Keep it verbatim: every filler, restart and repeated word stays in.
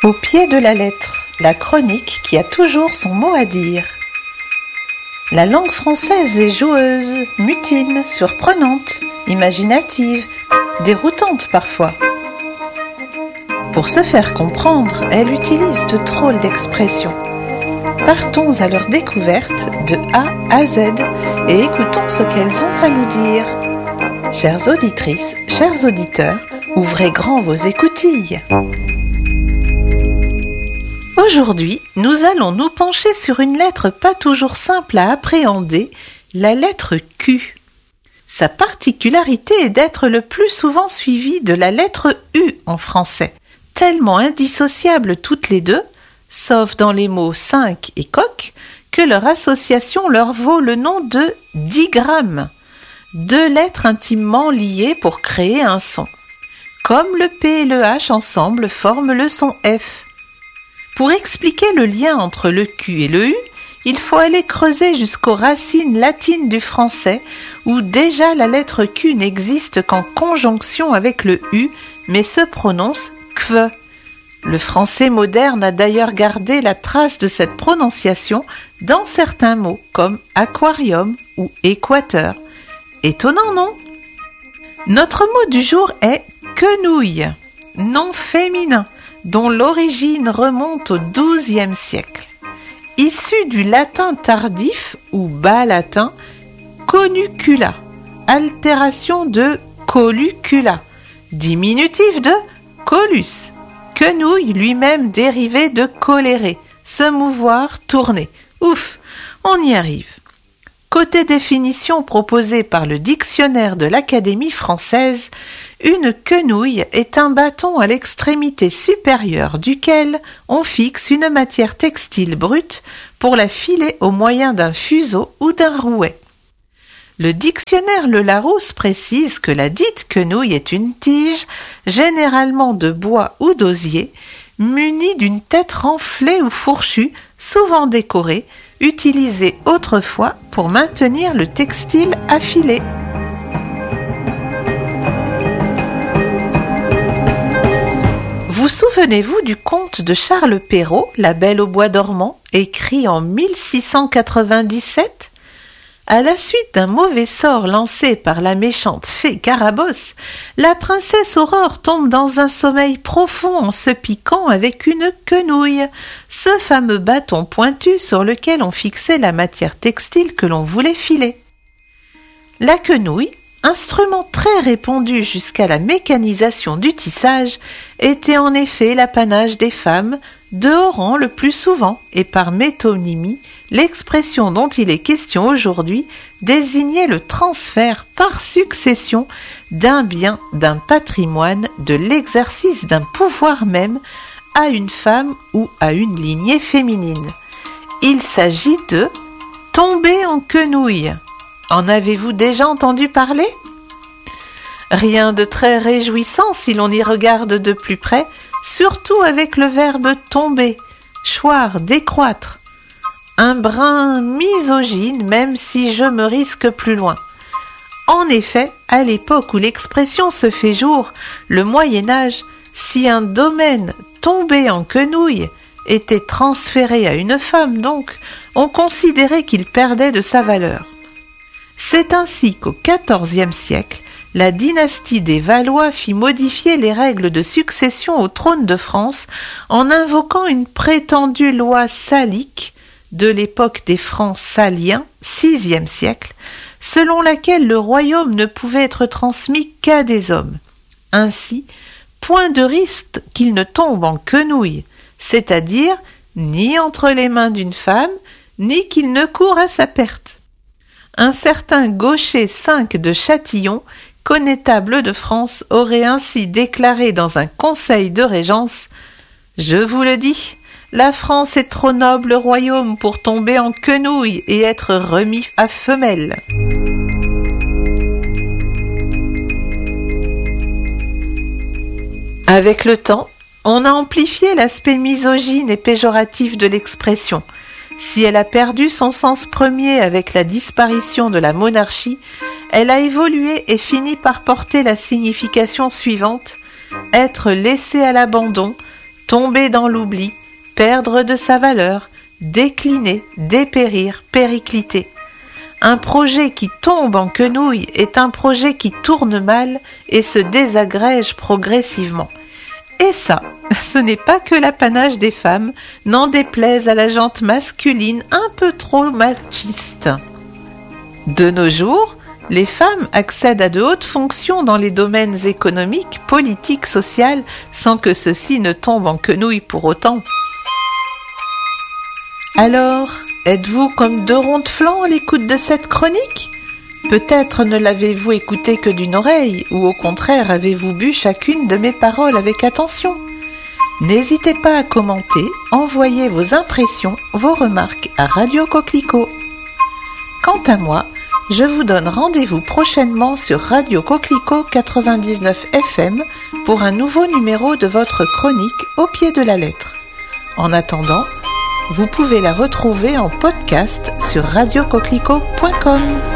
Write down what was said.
Au pied de la lettre, la chronique qui a toujours son mot à dire. La langue française est joueuse, mutine, surprenante, imaginative, déroutante parfois. Pour se faire comprendre, elle utilise de drôles d'expressions. Partons à leur découverte de A à Z et écoutons ce qu'elles ont à nous dire. Chères auditrices, chers auditeurs, ouvrez grand vos écoutilles. Aujourd'hui, nous allons nous pencher sur une lettre pas toujours simple à appréhender, la lettre Q. Sa particularité est d'être le plus souvent suivie de la lettre U en français, tellement indissociables toutes les deux, sauf dans les mots cinq et coq, que leur association leur vaut le nom de digramme, deux lettres intimement liées pour créer un son. Comme le P et le H ensemble forment le son F. Pour expliquer le lien entre le Q et le U, il faut aller creuser jusqu'aux racines latines du français, où déjà la lettre Q n'existe qu'en conjonction avec le U, mais se prononce kve. Le français moderne a d'ailleurs gardé la trace de cette prononciation dans certains mots, comme aquarium ou équateur. Étonnant, non ? Notre mot du jour est quenouille, nom féminin, dont l'origine remonte au douzième siècle. Issu du latin tardif ou bas latin conucula, altération de colucula, diminutif de colus, quenouille lui-même dérivé de colérer, se mouvoir, tourner. Ouf, on y arrive. Côté définition proposée par le dictionnaire de l'Académie française, une quenouille est un bâton à l'extrémité supérieure duquel on fixe une matière textile brute pour la filer au moyen d'un fuseau ou d'un rouet. Le dictionnaire Le Larousse précise que la dite quenouille est une tige, généralement de bois ou d'osier, munie d'une tête renflée ou fourchue, souvent décorée, utilisée autrefois pour maintenir le textile affilé. Vous souvenez-vous du conte de Charles Perrault, La Belle au bois dormant, écrit en mille six cent quatre-vingt-dix-sept ? À la suite d'un mauvais sort lancé par la méchante fée Carabosse, la princesse Aurore tombe dans un sommeil profond en se piquant avec une quenouille, ce fameux bâton pointu sur lequel on fixait la matière textile que l'on voulait filer. La quenouille, instrument très répandu jusqu'à la mécanisation du tissage, était en effet l'apanage des femmes, de haut rang le plus souvent, et par métonymie, l'expression dont il est question aujourd'hui désignait le transfert par succession d'un bien, d'un patrimoine, de l'exercice d'un pouvoir même à une femme ou à une lignée féminine. Il s'agit de tomber en quenouille. En avez-vous déjà entendu parler ? Rien de très réjouissant si l'on y regarde de plus près, surtout avec le verbe tomber, choir, décroître. Un brin misogyne, même si je me risque plus loin. En effet, à l'époque où l'expression se fait jour, le Moyen-Âge, si un domaine tombé en quenouille était transféré à une femme donc, on considérait qu'il perdait de sa valeur. C'est ainsi qu'au quatorzième siècle, la dynastie des Valois fit modifier les règles de succession au trône de France en invoquant une prétendue loi salique de l'époque des Francs saliens, sixième siècle, selon laquelle le royaume ne pouvait être transmis qu'à des hommes. Ainsi, point de risque qu'il ne tombe en quenouille, c'est-à-dire ni entre les mains d'une femme, ni qu'il ne court à sa perte. Un certain Gaucher cinq de Châtillon, connétable de France, aurait ainsi déclaré dans un conseil de régence « Je vous le dis, la France est trop noble royaume pour tomber en quenouille et être remis à femelle. » Avec le temps, on a amplifié l'aspect misogyne et péjoratif de l'expression. Si elle a perdu son sens premier avec la disparition de la monarchie, elle a évolué et fini par porter la signification suivante : être laissé à l'abandon, tomber dans l'oubli, perdre de sa valeur, décliner, dépérir, péricliter. Un projet qui tombe en quenouille est un projet qui tourne mal et se désagrège progressivement. Et ça, ce n'est pas que l'apanage des femmes, n'en déplaise à la gente masculine un peu trop machiste. De nos jours, les femmes accèdent à de hautes fonctions dans les domaines économiques, politiques, sociaux, sans que ceci ne tombe en quenouille pour autant. Alors, êtes-vous comme deux ronds de flanc à l'écoute de cette chronique ? Peut-être ne l'avez-vous écoutée que d'une oreille, ou au contraire avez-vous bu chacune de mes paroles avec attention ? N'hésitez pas à commenter, envoyez vos impressions, vos remarques à Radio Coquelicot. Quant à moi, je vous donne rendez-vous prochainement sur Radio Coquelicot quatre-vingt-dix-neuf F M pour un nouveau numéro de votre chronique au pied de la lettre. En attendant, vous pouvez la retrouver en podcast sur radio coquelicot point com.